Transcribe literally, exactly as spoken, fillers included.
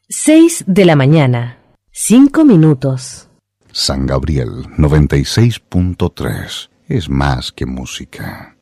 Seis de la mañana, cinco minutos. San Gabriel noventa y seis punto tres es más que música.